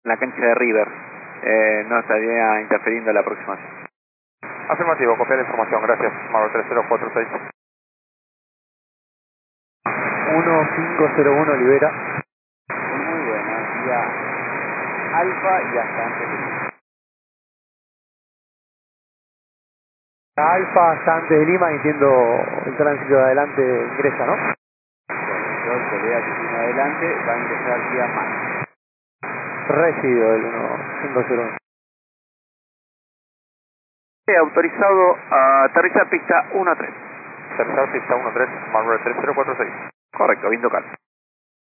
la cancha de River. No estaría interfiriendo la aproximación. Afirmativo, copiar información, gracias. Marvel 3046. 1501 libera. Muy buena, vía Alfa y hasta antes de Lima. Alfa hasta antes de Lima, entiendo el tránsito de adelante ingresa, ¿no? Correcto, el colega que tiene adelante va a ingresar vía Max. Recibido el 1501. Autorizado a aterrizar pista 1-3. Aterrizar pista 13, Marvel 3046. Correcto, viento calmo.